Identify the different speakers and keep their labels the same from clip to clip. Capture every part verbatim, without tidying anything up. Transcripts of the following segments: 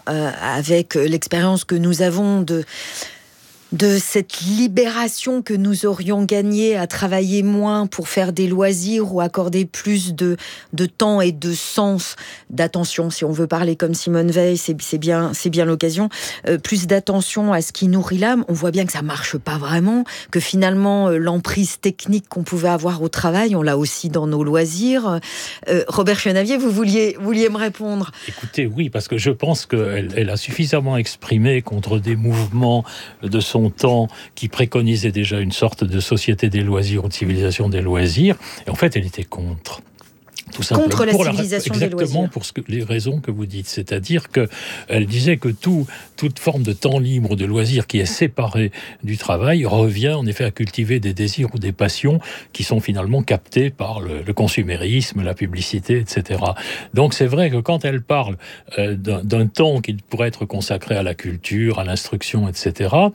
Speaker 1: euh, avec l'expérience que nous avons de... de cette libération que nous aurions gagnée à travailler moins pour faire des loisirs ou accorder plus de, de temps et de sens, d'attention, si on veut parler comme Simone Veil, c'est, c'est bien, c'est bien l'occasion, euh, plus d'attention à ce qui nourrit l'âme. On voit bien que ça marche pas vraiment, que finalement euh, l'emprise technique qu'on pouvait avoir au travail, on l'a aussi dans nos loisirs. Euh, Robert Chenavier, vous vouliez, vouliez me répondre?
Speaker 2: Écoutez, oui, parce que je pense qu'elle elle a suffisamment exprimé contre des mouvements de son temps qui préconisait déjà une sorte de société des loisirs ou de civilisation des loisirs, et en fait elle était contre. Tout simplement.
Speaker 1: Contre la
Speaker 2: pour
Speaker 1: civilisation
Speaker 2: la,
Speaker 1: des loisirs.
Speaker 2: Exactement pour ce que, les raisons que vous dites. C'est-à-dire qu'elle disait que tout, toute forme de temps libre, de loisir qui est séparé du travail revient en effet à cultiver des désirs ou des passions qui sont finalement captés par le, le consumérisme, la publicité, et cetera. Donc c'est vrai que quand elle parle euh, d'un, d'un temps qui pourrait être consacré à la culture, à l'instruction, et cetera,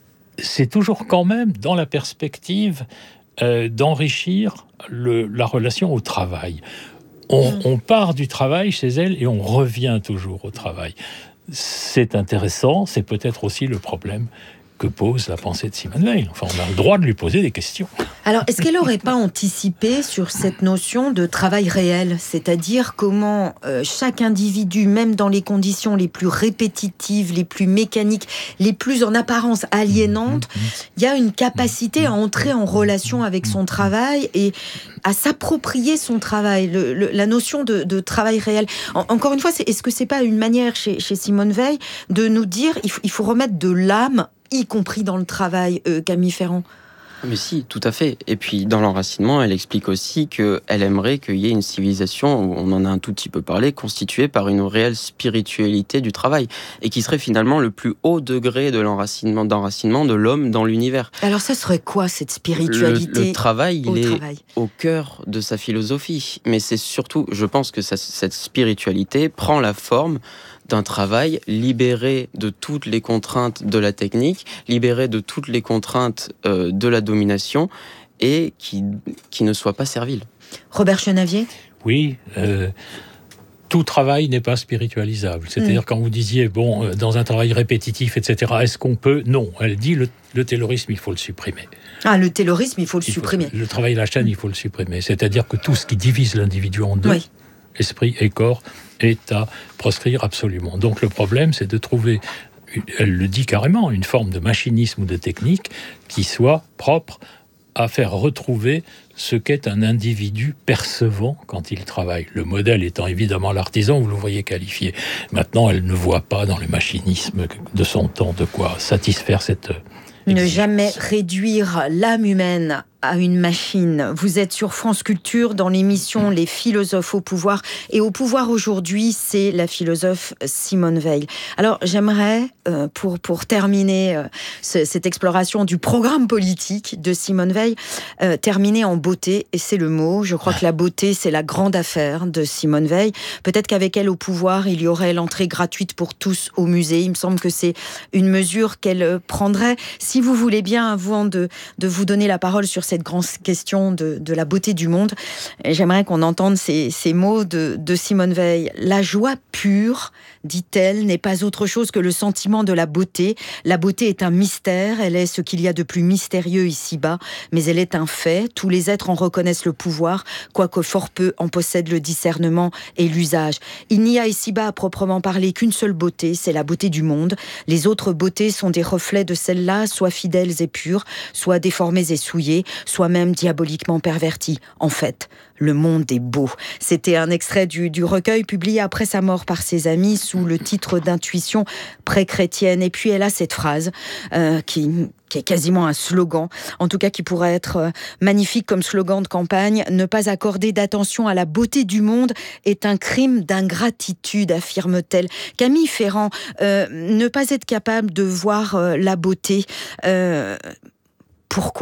Speaker 2: c'est toujours quand même dans la perspective euh, d'enrichir le, la relation au travail. On, mmh. on part du travail chez elle et on revient toujours au travail. C'est intéressant, c'est peut-être aussi le problème que pose la pensée de Simone Veil. Enfin, on a le droit de lui poser des questions.
Speaker 1: Alors, est-ce qu'elle n'aurait pas anticipé sur cette notion de travail réel ? C'est-à-dire comment euh, chaque individu, même dans les conditions les plus répétitives, les plus mécaniques, les plus en apparence aliénantes, il y a une capacité à entrer en relation avec son travail et à s'approprier son travail, le, le, la notion de, de travail réel. En, encore une fois, c'est, est-ce que c'est pas une manière chez, chez Simone Veil de nous dire il faut, il faut remettre de l'âme, y compris dans le travail, euh, Camille Ferrand?
Speaker 3: Mais si, tout à fait. Et puis, dans l'enracinement, elle explique aussi qu'elle aimerait qu'il y ait une civilisation, où on en a un tout petit peu parlé, constituée par une réelle spiritualité du travail, et qui serait finalement le plus haut degré de l'enracinement, d'enracinement de l'homme dans l'univers.
Speaker 1: Alors, ça serait quoi, cette spiritualité ?
Speaker 3: Le, le travail, il
Speaker 1: au
Speaker 3: est
Speaker 1: travail.
Speaker 3: au cœur de sa philosophie. Mais c'est surtout, je pense que ça, cette spiritualité prend la forme d'un travail libéré de toutes les contraintes de la technique, libéré de toutes les contraintes euh, de la domination, et qui, qui ne soit pas servile.
Speaker 1: Robert Chenavier ?
Speaker 2: Oui, euh, tout travail n'est pas spiritualisable. C'est-à-dire, mmh. quand vous disiez, bon, euh, dans un travail répétitif, et cetera, est-ce qu'on peut ? Non, elle dit, le, le taylorisme, il faut le supprimer.
Speaker 1: Ah, le taylorisme, il faut le
Speaker 2: il
Speaker 1: supprimer.
Speaker 2: Faut, le travail à la chaîne, mmh. il faut le supprimer. C'est-à-dire que tout ce qui divise l'individu en deux, oui. esprit et corps, est à proscrire absolument. Donc le problème, c'est de trouver, elle le dit carrément, une forme de machinisme ou de technique qui soit propre à faire retrouver ce qu'est un individu percevant quand il travaille. Le modèle étant évidemment l'artisan ou l'ouvrier qualifié. Maintenant, elle ne voit pas dans le machinisme de son temps de quoi satisfaire cette exigence.
Speaker 1: Ne jamais réduire l'âme humaine à une machine. Vous êtes sur France Culture dans l'émission Les philosophes au pouvoir. Et au pouvoir aujourd'hui, c'est la philosophe Simone Veil. Alors j'aimerais, euh, pour, pour terminer euh, ce, cette exploration du programme politique de Simone Veil, euh, terminer en beauté. Et c'est le mot. Je crois que la beauté, c'est la grande affaire de Simone Veil. Peut-être qu'avec elle au pouvoir, il y aurait l'entrée gratuite pour tous au musée. Il me semble que c'est une mesure qu'elle prendrait. Si vous voulez bien, avant de, de vous donner la parole sur cette grande question de, de la beauté du monde, j'aimerais qu'on entende ces, ces mots de, de Simone Veil. La joie pure, dit-elle, n'est pas autre chose que le sentiment de la beauté. La beauté est un mystère, elle est ce qu'il y a de plus mystérieux ici-bas, mais elle est un fait. Tous les êtres en reconnaissent le pouvoir, quoique fort peu en possèdent le discernement et l'usage. Il n'y a ici-bas à proprement parler qu'une seule beauté, c'est la beauté du monde. Les autres beautés sont des reflets de celle-là, soit fidèles et pures, soit déformées et souillées, soit même diaboliquement perverties. En fait, le monde est beau. C'était un extrait du, du recueil publié après sa mort par ses amis sous le titre d'Intuition pré-chrétienne. Et puis elle a cette phrase euh, qui... qui est quasiment un slogan, en tout cas qui pourrait être magnifique comme slogan de campagne. Ne pas accorder d'attention à la beauté du monde est un crime d'ingratitude, affirme-t-elle. Camille Ferrand, euh, ne pas être capable de voir euh, la beauté, euh, pourquoi ?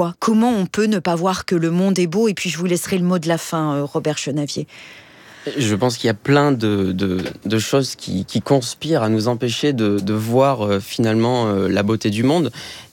Speaker 1: Comment on peut ne pas voir que le monde est beau ? Et puis je vous laisserai le mot de la fin, euh, Robert Chenavier.
Speaker 3: Je pense qu'il y a plein de, de, de choses qui, qui conspirent à nous empêcher de, de voir euh, finalement euh, la beauté du monde.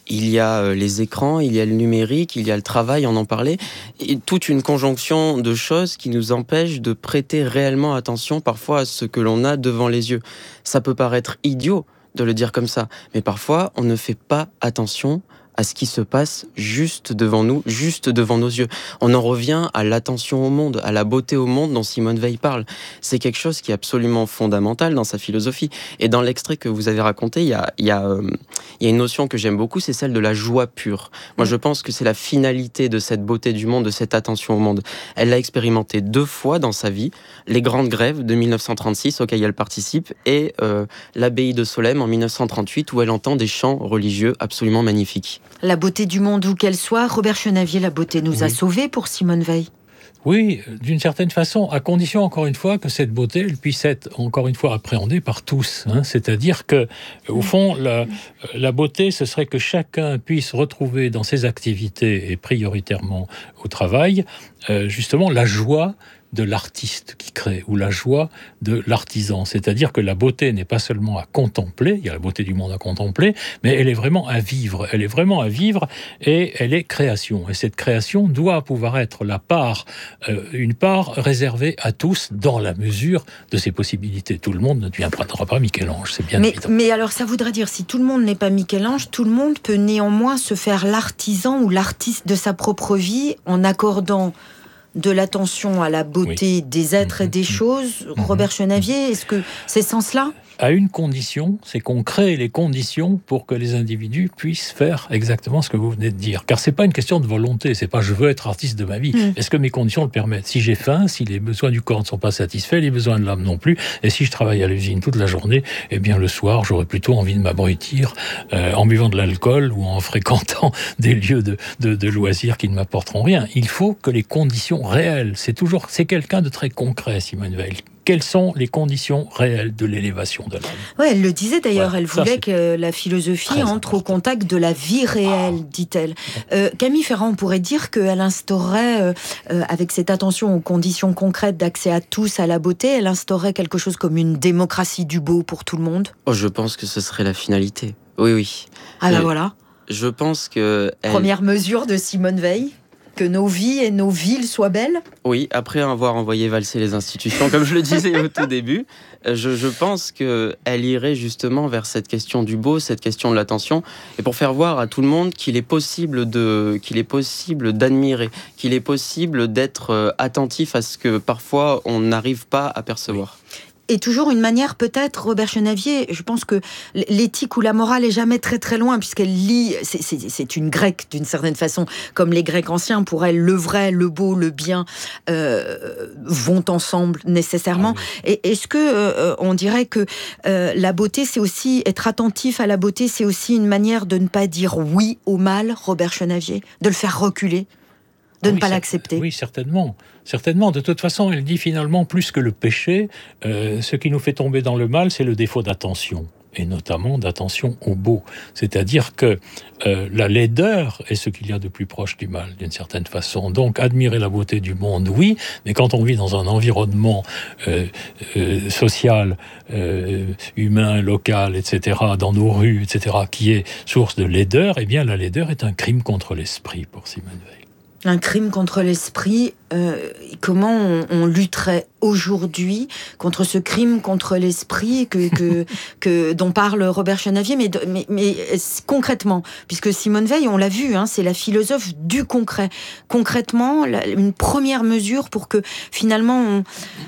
Speaker 3: Il y a euh, les écrans, il y a le numérique, il y a le travail, on en parlait, et toute une conjonction de choses qui nous empêchent de prêter réellement attention parfois à ce que l'on a devant les yeux. Ça peut paraître idiot de le dire comme ça, mais parfois on ne fait pas attention à ce qui se passe juste devant nous, juste devant nos yeux. On en revient à l'attention au monde, à la beauté au monde dont Simone Veil parle. C'est quelque chose qui est absolument fondamental dans sa philosophie. Et dans l'extrait que vous avez raconté, il y a, il y a, euh, il y a une notion que j'aime beaucoup, c'est celle de la joie pure. Moi, je pense que c'est la finalité de cette beauté du monde, de cette attention au monde. Elle l'a expérimenté deux fois dans sa vie, les grandes grèves de mille neuf cent trente-six auxquelles elle participe, et euh, l'abbaye de Solesmes en mille neuf cent trente-huit, où elle entend des chants religieux absolument magnifiques.
Speaker 1: La beauté du monde, où qu'elle soit, Robert Chenavier, la beauté nous oui. a sauvés pour Simone Veil.
Speaker 2: Oui, d'une certaine façon, à condition, encore une fois, que cette beauté elle puisse être, encore une fois, appréhendée par tous. Hein. C'est-à-dire que, au fond, la, la beauté, ce serait que chacun puisse retrouver dans ses activités, et prioritairement au travail, euh, justement, la joie de l'artiste qui crée, ou la joie de l'artisan. C'est-à-dire que la beauté n'est pas seulement à contempler, il y a la beauté du monde à contempler, mais elle est vraiment à vivre. Elle est vraiment à vivre et elle est création. Et cette création doit pouvoir être la part, euh, une part réservée à tous dans la mesure de ses possibilités. Tout le monde ne deviendra pas Michel-Ange, c'est bien
Speaker 1: mais,
Speaker 2: évident.
Speaker 1: Mais alors ça voudrait dire, si tout le monde n'est pas Michel-Ange, tout le monde peut néanmoins se faire l'artisan ou l'artiste de sa propre vie en accordant de l'attention à la beauté oui. des êtres mmh, et des mmh, choses. Mmh, Robert Chenavier, est-ce que c'est ce sens-là ?
Speaker 2: À une condition, c'est qu'on crée les conditions pour que les individus puissent faire exactement ce que vous venez de dire. Car c'est pas une question de volonté, c'est pas je veux être artiste de ma vie. Mmh. Est-ce que mes conditions le permettent ? Si j'ai faim, si les besoins du corps ne sont pas satisfaits, les besoins de l'âme non plus, et si je travaille à l'usine toute la journée, eh bien le soir, j'aurais plutôt envie de m'abrutir euh, en buvant de l'alcool ou en fréquentant des lieux de, de, de loisirs qui ne m'apporteront rien. Il faut que les conditions réelles, c'est toujours, c'est quelqu'un de très concret, Simone Veil. Quelles sont les conditions réelles de l'élévation de l'âme ?
Speaker 1: Oui, elle le disait d'ailleurs, ouais, elle voulait que la philosophie entre important. Au contact de la vie réelle, ah. dit-elle. Euh, Camille Ferrand, on pourrait dire qu'elle instaurait, euh, euh, avec cette attention aux conditions concrètes d'accès à tous à la beauté, elle instaurait quelque chose comme une démocratie du beau pour tout le monde ?
Speaker 3: Oh, je pense que ce serait la finalité. Oui, oui.
Speaker 1: Ah ben euh, voilà.
Speaker 3: Je pense que... Elle...
Speaker 1: Première mesure de Simone Veil ? Que nos vies et nos villes soient belles ?
Speaker 3: Oui, après avoir envoyé valser les institutions, comme je le disais au tout début, je, je pense qu'elle irait justement vers cette question du beau, cette question de l'attention, et pour faire voir à tout le monde qu'il est possible de, qu'il est possible d'admirer, qu'il est possible d'être attentif à ce que parfois on n'arrive pas à percevoir.
Speaker 1: Et toujours une manière, peut-être, Robert Chenavier, je pense que l'éthique ou la morale est jamais très très loin, puisqu'elle lie, c'est, c'est, c'est une grecque d'une certaine façon, comme les Grecs anciens, pour elle, le vrai, le beau, le bien euh, vont ensemble nécessairement. Ah oui. Et est-ce que euh, on dirait que euh, la beauté, c'est aussi, être attentif à la beauté, c'est aussi une manière de ne pas dire oui au mal, Robert Chenavier, de le faire reculer ? De
Speaker 2: oui,
Speaker 1: ne pas
Speaker 2: cer-
Speaker 1: l'accepter.
Speaker 2: Oui, certainement. Certainement. De toute façon, elle dit finalement, plus que le péché, euh, ce qui nous fait tomber dans le mal, c'est le défaut d'attention. Et notamment d'attention au beau. C'est-à-dire que euh, la laideur est ce qu'il y a de plus proche du mal, d'une certaine façon. Donc, admirer la beauté du monde, oui, mais quand on vit dans un environnement euh, euh, social, euh, humain, local, et cetera, dans nos rues, et cetera, qui est source de laideur, eh bien, la laideur est un crime contre l'esprit, pour Simone Veil.
Speaker 1: Un crime contre l'esprit, euh, comment on, on lutterait aujourd'hui contre ce crime contre l'esprit que, que, que, dont parle Robert Chenavier, mais, mais, mais concrètement, puisque Simone Veil, on l'a vu, hein, c'est la philosophe du concret. Concrètement, la, une première mesure pour que finalement on,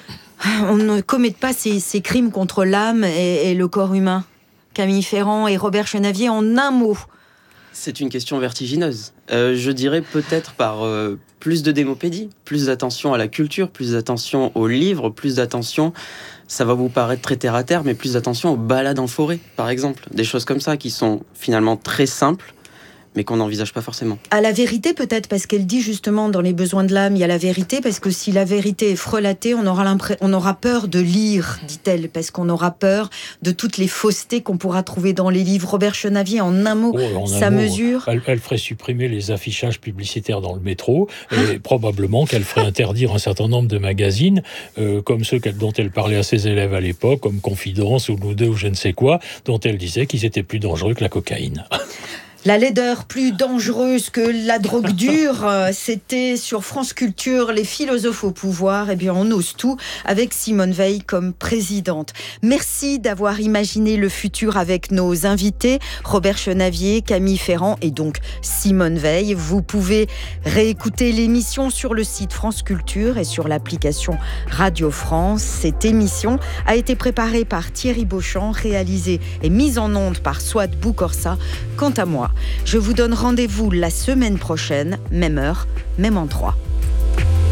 Speaker 1: on ne commette pas ces, ces crimes contre l'âme et, et le corps humain. Camille Ferrand et Robert Chenavier, en un mot.
Speaker 3: C'est une question vertigineuse. Euh, je dirais peut-être par euh, plus de démopédie, plus d'attention à la culture, plus d'attention aux livres, plus d'attention, ça va vous paraître très terre à terre, mais plus d'attention aux balades en forêt, par exemple. Des choses comme ça qui sont finalement très simples, mais qu'on n'envisage pas forcément.
Speaker 1: À la vérité peut-être, parce qu'elle dit justement dans les besoins de l'âme, il y a la vérité, parce que si la vérité est frelatée, on aura, on aura peur de lire, dit-elle, parce qu'on aura peur de toutes les faussetés qu'on pourra trouver dans les livres. Robert Chenavier, en un mot, oh, en sa un mesure...
Speaker 2: Mot, elle, elle ferait supprimer les affichages publicitaires dans le métro, et probablement qu'elle ferait interdire un certain nombre de magazines, euh, comme ceux dont elle parlait à ses élèves à l'époque, comme Confidence ou Nous deux ou je ne sais quoi, dont elle disait qu'ils étaient plus dangereux que la cocaïne.
Speaker 1: La laideur plus dangereuse que la drogue dure, c'était sur France Culture, les philosophes au pouvoir. Eh bien, on ose tout avec Simone Veil comme présidente. Merci d'avoir imaginé le futur avec nos invités, Robert Chenavier, Camille Ferrand et donc Simone Veil. Vous pouvez réécouter l'émission sur le site France Culture et sur l'application Radio France. Cette émission a été préparée par Thierry Beauchamp, réalisée et mise en onde par Swat Boukorsa. Quant à moi, je vous donne rendez-vous la semaine prochaine, même heure, même endroit.